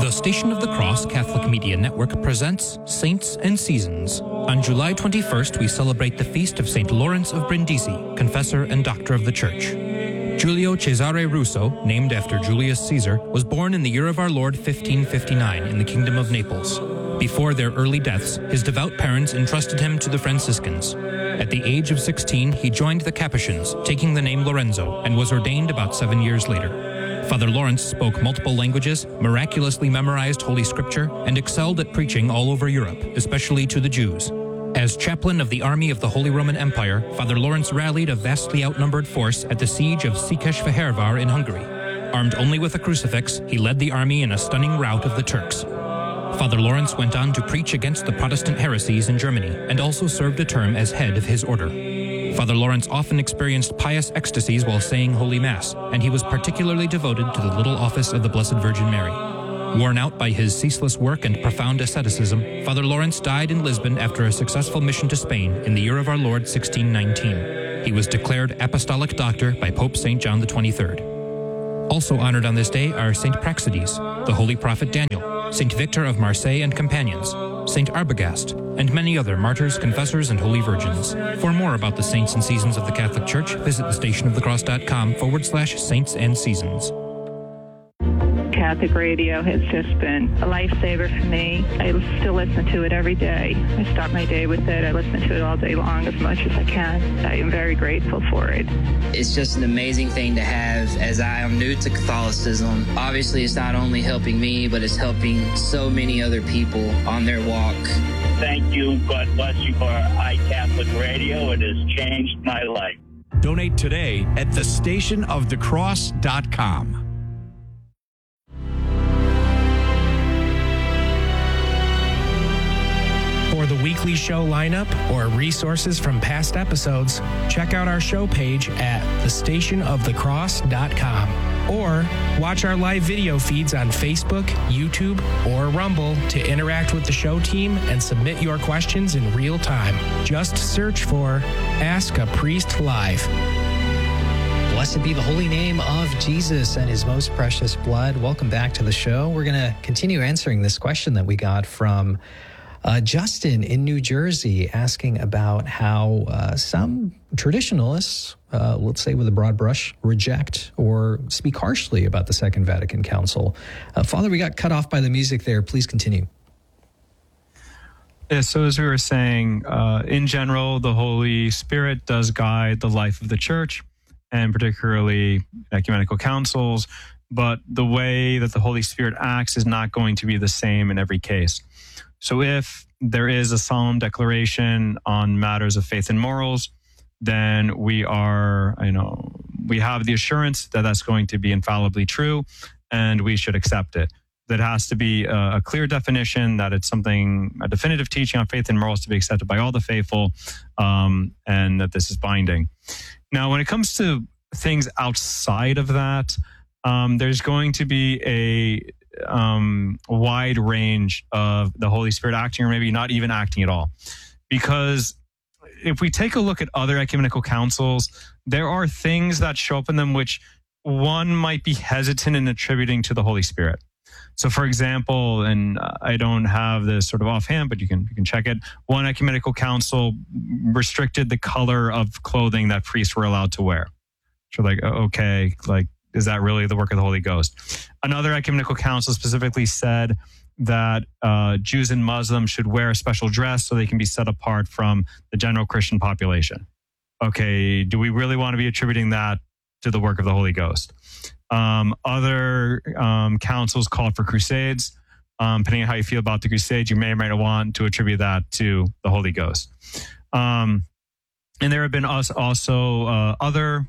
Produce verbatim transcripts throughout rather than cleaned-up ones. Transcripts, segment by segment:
The Station of the Cross Catholic Media Network presents Saints and Seasons. On July twenty-first, we celebrate the feast of Saint Lawrence of Brindisi, confessor and doctor of the Church. Giulio Cesare Russo, named after Julius Caesar, was born in the year of our Lord fifteen fifty-nine in the Kingdom of Naples. Before their early deaths, his devout parents entrusted him to the Franciscans. At the age of sixteen, he joined the Capuchins, taking the name Lorenzo, and was ordained about seven years later. Father Lawrence spoke multiple languages, miraculously memorized Holy Scripture, and excelled at preaching all over Europe, especially to the Jews. As chaplain of the army of the Holy Roman Empire, Father Lawrence rallied a vastly outnumbered force at the siege of Székesfehérvár in Hungary. Armed only with a crucifix, he led the army in a stunning rout of the Turks. Father Lawrence went on to preach against the Protestant heresies in Germany, and also served a term as head of his order. Father Lawrence often experienced pious ecstasies while saying Holy Mass, and he was particularly devoted to the little office of the Blessed Virgin Mary. Worn out by his ceaseless work and profound asceticism, Father Lawrence died in Lisbon after a successful mission to Spain in the year of our Lord sixteen nineteen. He was declared Apostolic Doctor by Pope Saint John the twenty-third. Also honored on this day are Saint Praxedes, the Holy Prophet Daniel, Saint Victor of Marseille and companions, Saint Arbogast, and many other martyrs, confessors, and holy virgins. For more about the saints and seasons of the Catholic Church, visit thestationofthecross.com forward slash saints and seasons. Catholic radio has just been a lifesaver for me. I still listen to it every day. I start my day with it. I listen to it all day long as much as I can. I am very grateful for it. It's just an amazing thing to have as I am new to Catholicism. Obviously, it's not only helping me, but it's helping so many other people on their walk. Thank you. God bless you for iCatholic Radio. It has changed my life. Donate today at the station of the cross dot com. For the weekly show lineup or resources from past episodes, check out our show page at the station of the cross dot com. Or watch our live video feeds on Facebook, YouTube, or Rumble to interact with the show team and submit your questions in real time. Just search for Ask a Priest Live. Blessed be the holy name of Jesus and his most precious blood. Welcome back to the show. We're going to continue answering this question that we got from Uh, Justin in New Jersey, asking about how uh, some traditionalists, uh, let's say with a broad brush, reject or speak harshly about the Second Vatican Council. Uh, Father, we got cut off by the music there. Please continue. Yeah, so as we were saying, uh, in general, the Holy Spirit does guide the life of the Church, and particularly ecumenical councils, but the way that the Holy Spirit acts is not going to be the same in every case. So if there is a solemn declaration on matters of faith and morals, then we are, you know, we have the assurance that that's going to be infallibly true, and we should accept it. That has to be a, a clear definition, that it's something, a definitive teaching on faith and morals to be accepted by all the faithful, um, and that this is binding. Now, when it comes to things outside of that, um, there's going to be a um wide range of the Holy Spirit acting, or maybe not even acting at all. Because if we take a look at other ecumenical councils, there are things that show up in them which one might be hesitant in attributing to the Holy Spirit. So for example, and I don't have this sort of offhand, but you can you can check it, one ecumenical council restricted the color of clothing that priests were allowed to wear. So like, okay, like, is that really the work of the Holy Ghost? Another ecumenical council specifically said that uh, Jews and Muslims should wear a special dress so they can be set apart from the general Christian population. Okay, do we really want to be attributing that to the work of the Holy Ghost? Um, other um, councils called for crusades. Um, depending on how you feel about the crusades, you may or may not want to attribute that to the Holy Ghost. Um, and there have been also uh, other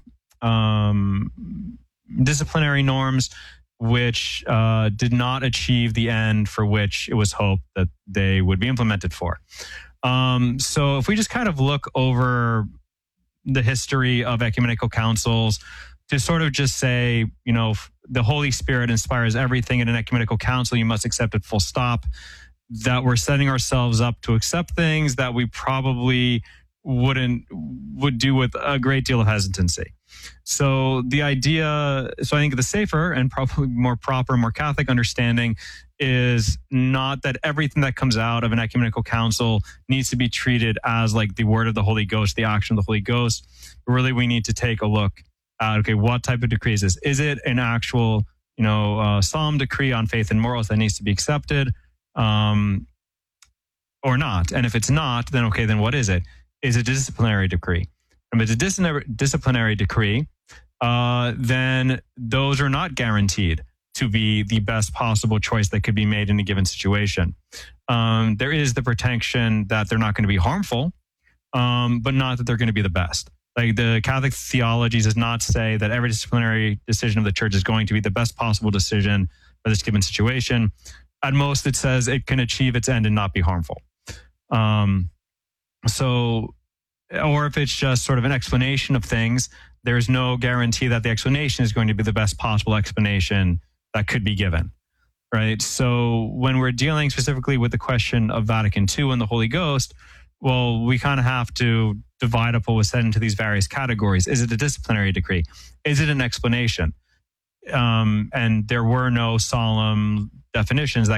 um, disciplinary norms which uh, did not achieve the end for which it was hoped that they would be implemented for. Um, so if we just kind of look over the history of ecumenical councils, to sort of just say, you know, the Holy Spirit inspires everything in an ecumenical council, you must accept it full stop, that we're setting ourselves up to accept things that we probably wouldn't would do with a great deal of hesitancy. So the idea, so I think the safer and probably more proper, more Catholic understanding is not that everything that comes out of an ecumenical council needs to be treated as like the word of the Holy Ghost, the action of the Holy Ghost. But really, we need to take a look at, okay, what type of decree is this? Is it an actual, you know, uh, solemn decree on faith and morals that needs to be accepted, um, or not? And if it's not, then okay, then what is it? Is it a disciplinary decree? If it's a disciplinary, disciplinary decree, uh, then those are not guaranteed to be the best possible choice that could be made in a given situation. Um, there is the protection that they're not going to be harmful, um, but not that they're going to be the best. Like the Catholic theology does not say that every disciplinary decision of the church is going to be the best possible decision for this given situation. At most, it says it can achieve its end and not be harmful. Um, so, or if it's just sort of an explanation of things, there's no guarantee that the explanation is going to be the best possible explanation that could be given, right? So when we're dealing specifically with the question of Vatican Two and the Holy Ghost, well, we kind of have to divide up what was said into these various categories. Is it a disciplinary decree? Is it an explanation? Um, and there were no solemn definitions that